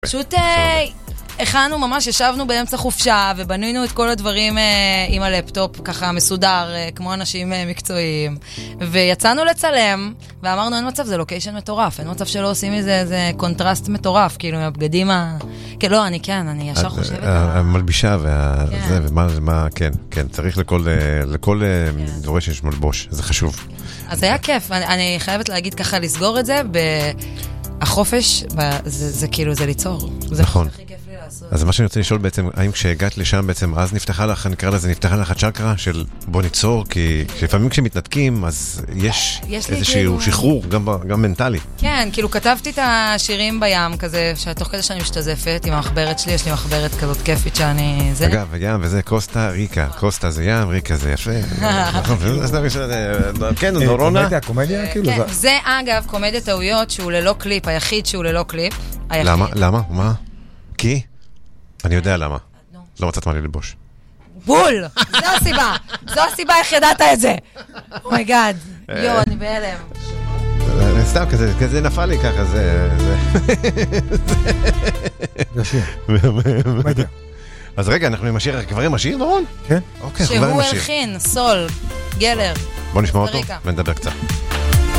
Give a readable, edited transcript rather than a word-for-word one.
פשוט הכנו ממש, ישבנו באמצע חופשה ובנינו את כל הדברים עם הלפטופ ככה מסודר כמו אנשים מקצועיים ויצאנו לצלם ואמרנו אין מצב, זה לוקיישן מטורף, אין מצב שלא עושים מזה איזה קונטרסט מטורף כאילו עם הבגדים כן, לא, אני ישר חושבת המלבישה וזה ומה, כן, צריך לכל דורש יש מלבוש, זה חשוב. אז היה כיף, אני חייבת להגיד ככה לסגור את זה החופש, זה כאילו, זה ליצור. נכון. אז מה שאני רוצה לשאול בעצם, האם כשהגעת לשם בעצם, אז נפתחה לך, נקרא לזה, נפתחה לך צ'קרה של בוא ניצור, כי לפעמים כשמתנתקים, אז יש איזשהו שחרור, גם מנטלי. כן, כאילו כתבתי את השירים בים כזה, שתוך כדי שאני משתזפת עם המחברת שלי, יש לי מחברת כזאת כיפית שאני... אגב, ים וזה קוסטה ריקה, קוסטה זה ים, ריקה זה יפה. כן, נורונה. זה אגב, קומדיה טעויות, שהוא ללא קליפ, היחיד שהוא ללא קליפ. למה? מה? כי? אני יודע למה. לא מצאת מה לי לבוש. בול! זו הסיבה איך ידעת את זה. אומייגאד. יו, אני בהלם. סתם, כזה נפל לי ככה, זה... ישיר. מדהים. אז רגע, אנחנו עם השיר, כבר עם השיר, נורון? כן. שהוא הלחין, סול, גלר. בוא נשמע אותו ונדבר קצת.